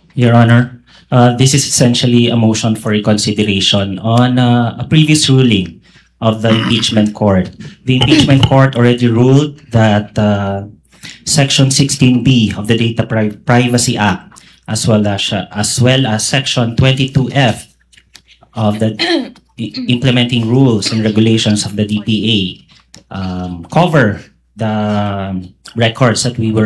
Your Honor, this is essentially a motion for reconsideration on a previous ruling of the impeachment court. The impeachment court already ruled that Section 16B of the Data Privacy Act, as well as Section 22F of the implementing rules and regulations of the DPA, cover the records that we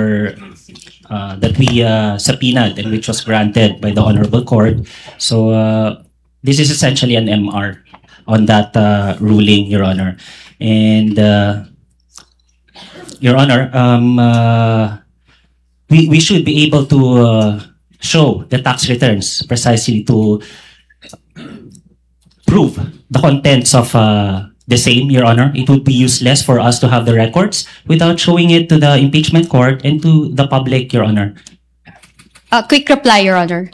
subpoenaed and which was granted by the Honorable Court. So this is essentially an MR on that ruling, Your Honor. And Your Honor, we should be able to show the tax returns precisely to prove the contents of the same, Your Honor. It would be useless for us to have the records without showing it to the impeachment court and to the public, Your Honor. Quick reply, Your Honor.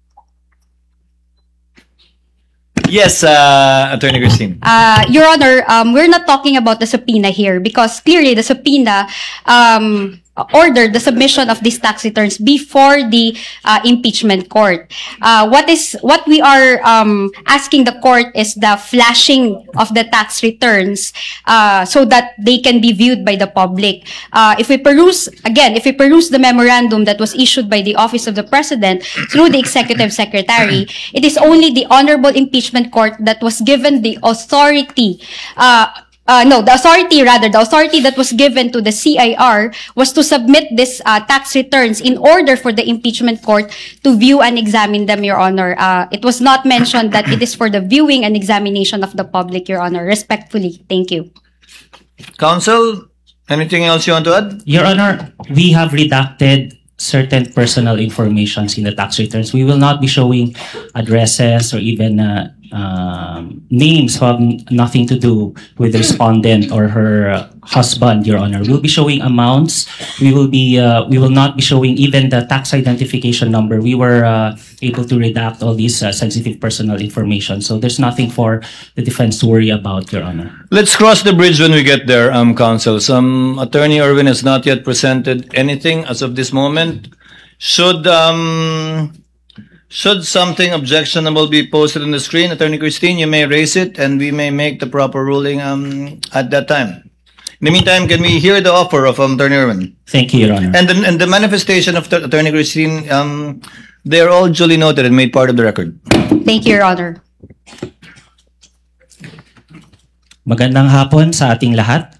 Yes, Attorney Christine. Your Honor, we're not talking about the subpoena here because clearly the subpoena ordered the submission of these tax returns before the impeachment court. What we are asking the court is the flashing of the tax returns so that they can be viewed by the public. If we peruse the memorandum that was issued by the Office of the President through the Executive Secretary, it is only the Honorable Impeachment Court that was given the authority the authority that was given to the CIR was to submit this tax returns in order for the impeachment court to view and examine them, Your Honor. It was not mentioned that it is for the viewing and examination of the public, Your Honor. Respectfully, thank you. Counsel, anything else you want to add? Your Honor, we have redacted certain personal informations in the tax returns. We will not be showing addresses or even names who have nothing to do with the respondent or her husband, Your Honor. We'll be showing amounts. We will not be showing even the tax identification number. We were able to redact all these sensitive personal information. So there's nothing for the defense to worry about, Your Honor. Let's cross the bridge when we get there, Counsel. Attorney Irwin has not yet presented anything as of this moment. Should something objectionable be posted on the screen, Attorney Christine, you may raise it and we may make the proper ruling at that time. In the meantime, can we hear the offer of Attorney Irwin? Thank you, Your Honor. And the manifestation of Attorney Christine, they are all duly noted and made part of the record. Thank you, Your Honor. Magandang hapon sa ating lahat.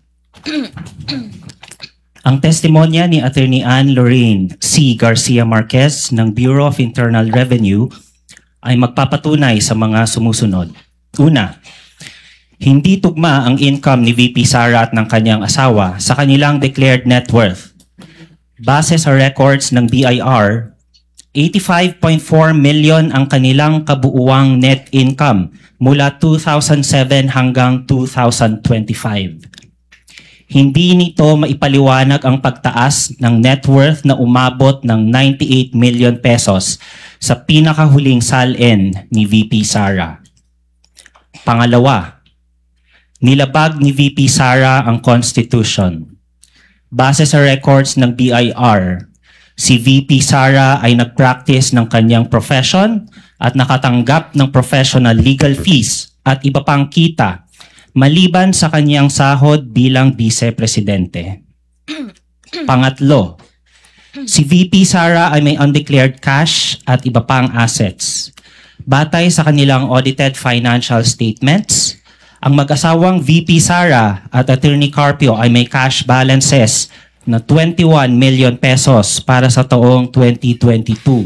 Ang testimonya ni Attorney Anne Lorraine C. Garcia Marquez ng Bureau of Internal Revenue ay magpapatunay sa mga sumusunod. Una, hindi tugma ang income ni VP Sara at ng kanyang asawa sa kanilang declared net worth. Base sa records ng BIR, 85.4 million ang kanilang kabuuang net income mula 2007 hanggang 2025. Hindi nito maipaliwanag ang pagtaas ng net worth na umabot ng 98 million pesos sa pinakahuling salin ni VP Sara. Pangalawa, nilabag ni VP Sara ang Constitution. Base sa records ng BIR, si VP Sara ay nag-practice ng kanyang profession at nakatanggap ng professional legal fees at iba pang kita maliban sa kanyang sahod bilang vice-presidente. Pangatlo, si VP Sara ay may undeclared cash at iba pang assets. Batay sa kanilang audited financial statements, ang mag-asawang VP Sara at Attorney Carpio ay may cash balances na 21 million pesos para sa taong 2022.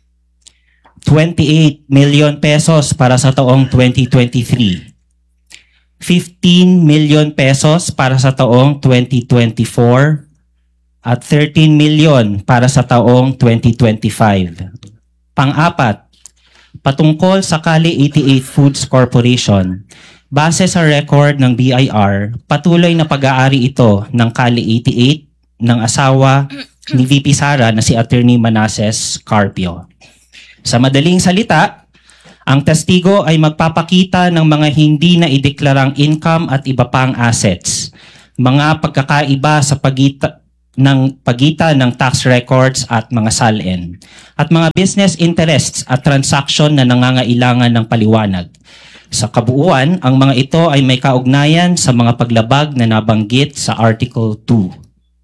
28 million pesos para sa taong 2023. 15 million pesos para sa taong 2024 at 13 million para sa taong 2025. Pang-apat, patungkol sa Kali 88 Foods Corporation, base sa record ng BIR, patuloy na pag-aari ito ng Kali 88 ng asawa ni VP Sara na si Attorney Manases Carpio. Sa madaling salita, ang testigo ay magpapakita ng mga hindi na ideklarang income at iba pang assets, mga pagkakaiba sa ng pagitan ng tax records at mga salin at mga business interests at transaksyon na nangangailangan ng paliwanag. Sa kabuuan, ang mga ito ay may kaugnayan sa mga paglabag na nabanggit sa Article 2.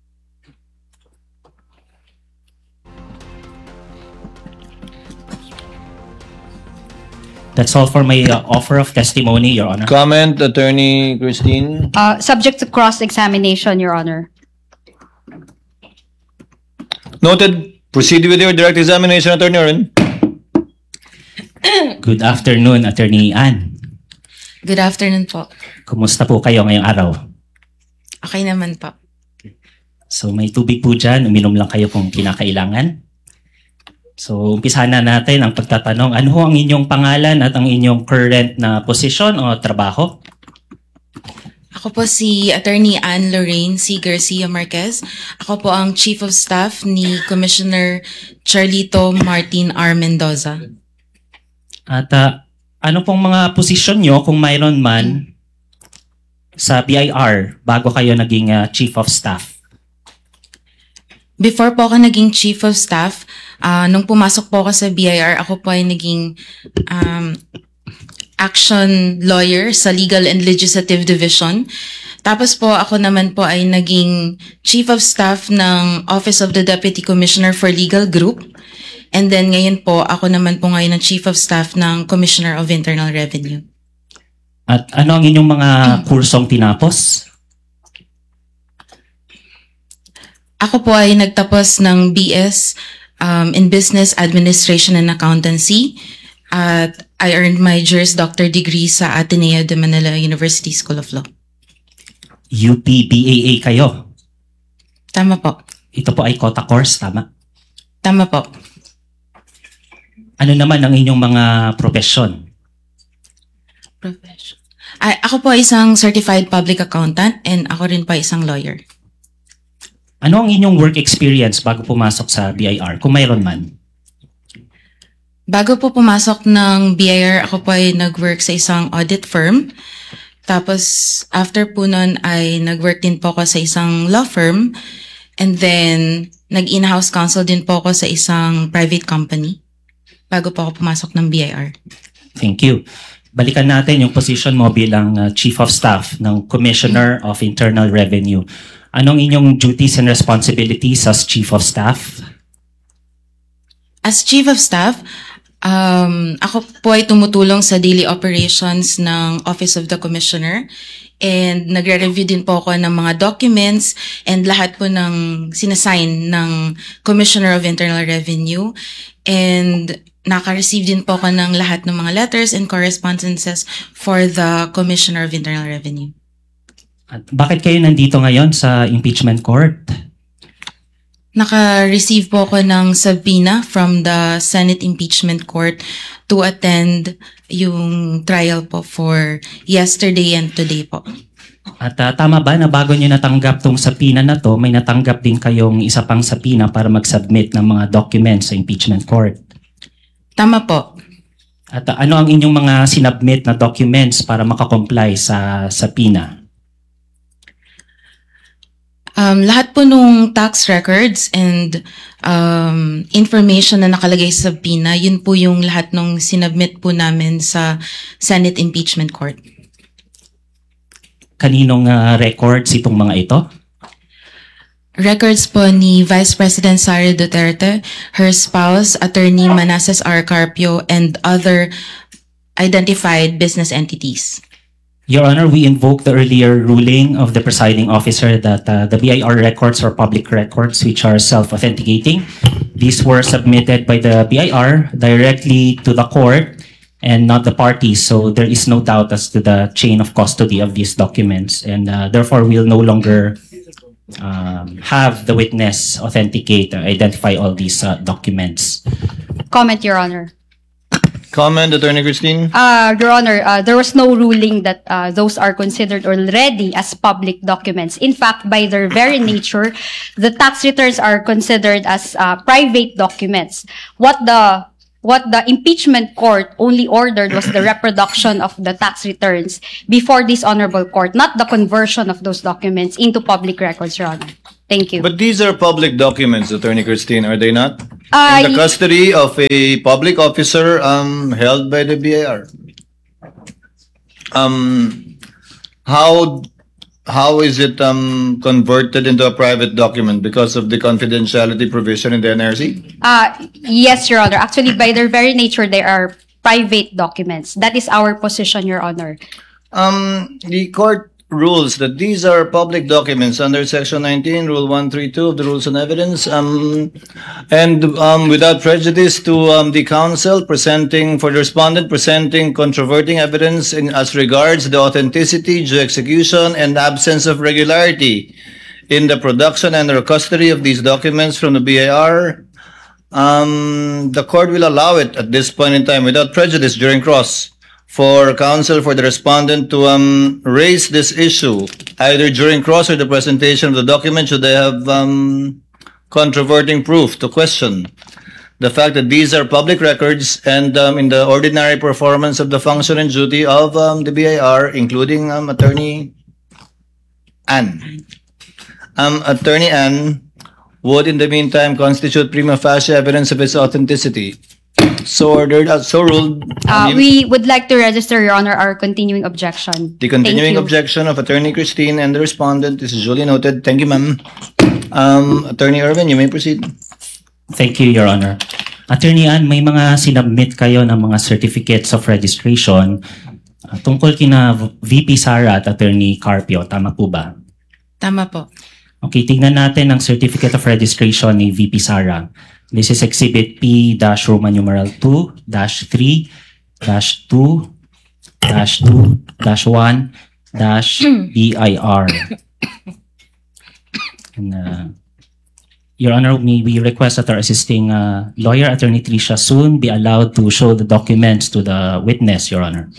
That's all for my offer of testimony, Your Honor. Comment, Attorney Christine. Subject to cross-examination, Your Honor. Noted. Proceed with your direct examination, Attorney Oren. Good afternoon, Attorney Ann. Good afternoon po. Kumusta po kayo ngayong araw? Okay naman po. So may tubig po dyan, uminom lang kayo kung kinakailangan. So umpisahan na natin ang pagtatanong, ano ho ang inyong pangalan at ang inyong current na posisyon o trabaho? Ako po si Attorney Ann Lorraine C. Garcia Marquez. Ako po ang Chief of Staff ni Commissioner Martin R. Mendoza. At ano pong mga posisyon nyo kung mayroon man sa BIR bago kayo naging Chief of Staff? Before po ako naging Chief of Staff, nung pumasok po ako sa BIR, ako po ay naging action lawyer sa Legal and Legislative Division. Tapos po ako naman po ay naging Chief of Staff ng Office of the Deputy Commissioner for Legal Group. And then ngayon po, ako naman po ngayon ang Chief of Staff ng Commissioner of Internal Revenue. At ano ang inyong mga kursong tinapos? Ako po ay nagtapos ng BS in Business Administration and Accountancy at I earned my Juris Doctor degree sa Ateneo de Manila University School of Law. UP-BAA kayo? Tama po. Ito po ay quota course, tama? Tama po. Ano naman ang inyong mga profesyon? Profession. Ako po ay isang Certified Public Accountant and ako rin po ay isang lawyer. Ano ang inyong work experience bago pumasok sa BIR, kung mayroon man? Bago po pumasok ng BIR, ako po ay nag-work sa isang audit firm. Tapos, after po nun ay nag-work din po ako sa isang law firm. And then, nag-in-house counsel din po ako sa isang private company bago po ako pumasok ng BIR. Thank you. Balikan natin yung position mo bilang Chief of Staff ng Commissioner of Internal Revenue. Anong inyong duties and responsibilities as Chief of Staff? As Chief of Staff, ako po ay tumutulong sa daily operations ng Office of the Commissioner and nagre-review din po ako ng mga documents and lahat po ng sinasign ng Commissioner of Internal Revenue and naka-receive din po ako ng lahat ng mga letters and correspondences for the Commissioner of Internal Revenue. At bakit kayo nandito ngayon sa impeachment court? Naka-receive po ako ng subpoena from the Senate Impeachment Court to attend yung trial po for yesterday and today po. At tama ba na bago nyo natanggap tong subpoena na to, may natanggap din kayong isa pang subpoena para mag-submit ng mga documents sa impeachment court? Tama po. At ano ang inyong mga sinubmit na documents para makakomply sa subpoena? Lahat po nung tax records and information na nakalagay sa subpoena, yun po yung lahat nung sinubmit po namin sa Senate Impeachment Court. Kaninong records itong mga ito? Records po ni Vice President Sara Duterte, her spouse, Attorney Manasseh R. Carpio, and other identified business entities. Your Honor, we invoke the earlier ruling of the presiding officer that the BIR records are public records which are self-authenticating. These were submitted by the BIR directly to the court and not the parties, so there is no doubt as to the chain of custody of these documents, and therefore we'll no longer have the witness authenticate or identify all these documents. Comment, Your Honor. Comment, Attorney Christine. Your Honor, there was no ruling that those are considered already as public documents. In fact, by their very nature, the tax returns are considered as private documents. What the impeachment court only ordered was the reproduction of the tax returns before this honorable court, not the conversion of those documents into public records, Your Honor. Thank you. But these are public documents, Attorney Christine, are they not? Uh, In the custody of a public officer held by the BIR. How is it converted into a private document because of the confidentiality provision in the NRC? Yes, Your Honor. Actually, by their very nature, they are private documents. That is our position, Your Honor. The court rules that these are public documents under Section 19, Rule 132 of the Rules on Evidence, and without prejudice to the counsel presenting, for the respondent presenting controverting evidence as regards the authenticity, due execution, and absence of regularity in the production and or custody of these documents from the BIR, the court will allow it at this point in time without prejudice during cross for counsel for the respondent to raise this issue either during cross or the presentation of the document should they have controverting proof to question the fact that these are public records and in the ordinary performance of the function and duty of the BIR, including Attorney Ann. Attorney Ann would in the meantime constitute prima facie evidence of its authenticity. So ordered, so ruled. We would like to register, Your Honor, our continuing objection. The continuing Thank you. objection of Attorney Christine and the respondent is duly noted. Thank you, ma'am. Attorney Irwin, you may proceed. Thank you, Your Honor. Attorney Ann, may mga sinubmit kayo ng mga certificates of registration tungkol kina VP Sara at Attorney Carpio. Tama po ba? Tama po. Okay, tingnan natin ang certificate of registration ni VP Sara. This is Exhibit P-Roman numeral 2-2-2-2-1-BIR. And, Your Honor, may we request that our assisting lawyer, Attorney Tricia, soon be allowed to show the documents to the witness, Your Honor.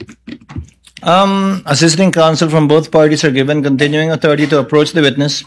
Assisting counsel from both parties are given continuing authority to approach the witness.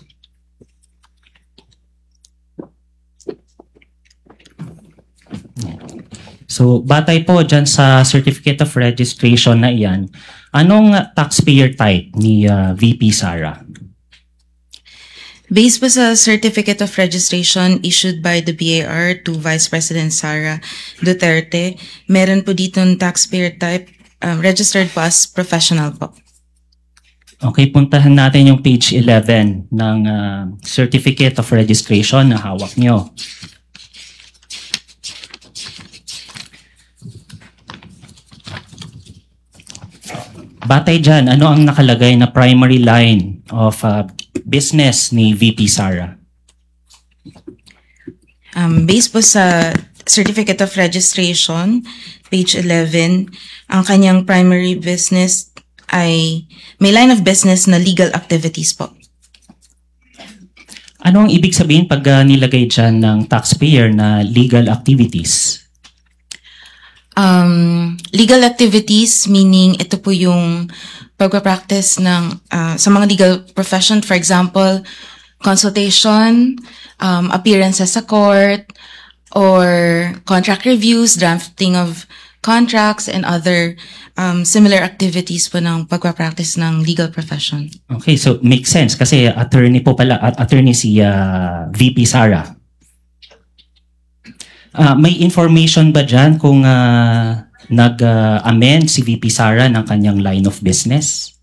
So, batay po dyan sa certificate of registration na iyan, anong taxpayer type ni VP Sara? Based po sa Certificate of Registration issued by the BIR to Vice President Sara Duterte, meron po dito ng taxpayer type, registered po as professional po. Okay, puntahan natin yung page 11 ng Certificate of Registration na hawak nyo. Batay dyan, ano ang nakalagay na primary line of business ni VP Sara? Based po sa Certificate of Registration, page 11, ang kanyang primary business ay may line of business na legal activities po. Ano ang ibig sabihin pag nilagay dyan ng taxpayer na legal activities? Legal activities, meaning ito po yung pagpapractice ng sa mga legal profession, for example, consultation, appearances sa court, or contract reviews, drafting of contracts, and other similar activities po ng pagpapractice ng legal profession. Okay, so makes sense kasi attorney po pala, attorney si VP Sara. May information ba dyan kung nag-amend si VP Sara ng kanyang line of business?